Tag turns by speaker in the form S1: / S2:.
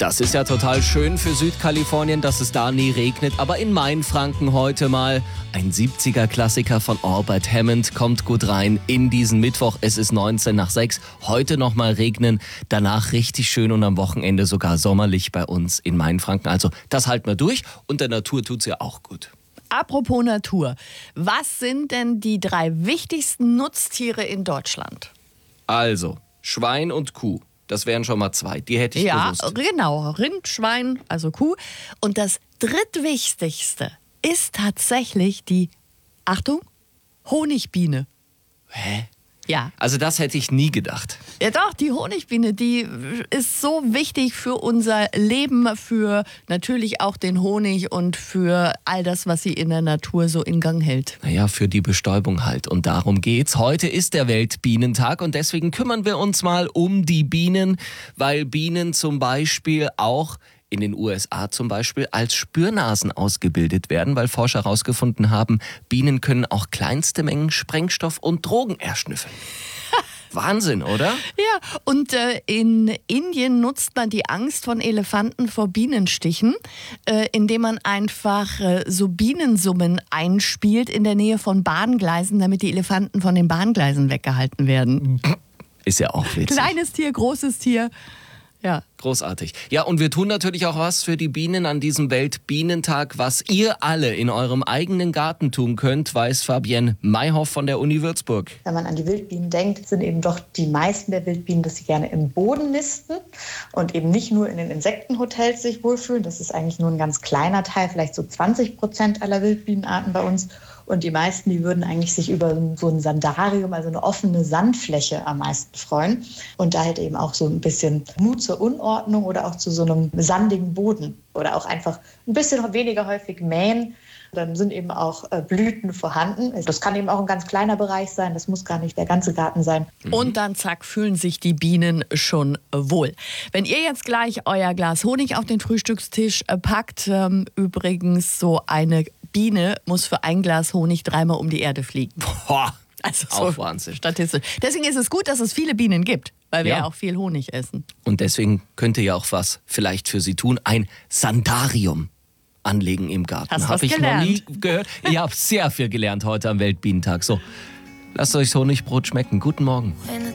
S1: Das ist ja total schön für Südkalifornien, dass es da nie regnet. Aber in Mainfranken heute mal ein 70er-Klassiker von Albert Hammond kommt gut rein in diesen Mittwoch. Es ist 19 nach 6. Heute nochmal regnen, danach richtig schön und am Wochenende sogar sommerlich bei uns in Mainfranken. Also das halten wir durch und der Natur tut's ja auch gut.
S2: Apropos Natur, was sind denn die 3 wichtigsten Nutztiere in Deutschland?
S1: Also, Schwein und Kuh. Das wären schon mal 2, die hätte ich gewusst.
S2: Ja, genau. Rind, Schwein, also Kuh. Und das drittwichtigste ist tatsächlich die, Achtung, Honigbiene.
S1: Hä?
S2: Ja.
S1: Also das hätte ich nie gedacht.
S2: Ja doch, die Honigbiene, die ist so wichtig für unser Leben, für natürlich auch den Honig und für all das, was sie in der Natur so in Gang hält.
S1: Naja, für die Bestäubung halt. Und darum geht's. Heute ist der Weltbienentag und deswegen kümmern wir uns mal um die Bienen, weil Bienen zum Beispiel auch in den USA zum Beispiel als Spürnasen ausgebildet werden, weil Forscher herausgefunden haben, Bienen können auch kleinste Mengen Sprengstoff und Drogen erschnüffeln. Wahnsinn, oder?
S2: Ja, und in Indien nutzt man die Angst von Elefanten vor Bienenstichen, indem man einfach so Bienensummen einspielt in der Nähe von Bahngleisen, damit die Elefanten von den Bahngleisen weggehalten werden.
S1: Ist ja auch witzig.
S2: Kleines Tier, großes Tier. Ja.
S1: Großartig. Ja, und wir tun natürlich auch was für die Bienen an diesem Weltbienentag. Was ihr alle in eurem eigenen Garten tun könnt, weiß Fabienne Mayhoff von der Uni Würzburg.
S3: Wenn man an die Wildbienen denkt, sind eben doch die meisten der Wildbienen, dass sie gerne im Boden nisten und eben nicht nur in den Insektenhotels sich wohlfühlen. Das ist eigentlich nur ein ganz kleiner Teil, vielleicht so 20% aller Wildbienenarten bei uns. Und die meisten, die würden eigentlich sich über so ein Sandarium, also eine offene Sandfläche am meisten freuen. Und da halt eben auch so ein bisschen Mut zur Unordnung oder auch zu so einem sandigen Boden. Oder auch einfach ein bisschen weniger häufig mähen. Dann sind eben auch Blüten vorhanden. Das kann eben auch ein ganz kleiner Bereich sein. Das muss gar nicht der ganze Garten sein.
S2: Und dann zack, fühlen sich die Bienen schon wohl. Wenn ihr jetzt gleich euer Glas Honig auf den Frühstückstisch packt, übrigens so eine Biene muss für ein Glas Honig 3-mal um die Erde fliegen.
S1: Boah,
S2: also so
S1: auch Wahnsinn.
S2: Statistisch. Deswegen ist es gut, dass es viele Bienen gibt, weil wir
S1: Ja.
S2: ja auch viel Honig essen.
S1: Und deswegen könnt ihr ja auch was vielleicht für sie tun. Ein Sandarium anlegen im Garten.
S2: Hast
S1: Hab
S2: was
S1: ich
S2: gelernt.
S1: noch nie gehört. Ich habe sehr viel gelernt heute am Weltbienentag. So, lasst euch Honigbrot schmecken. Guten Morgen.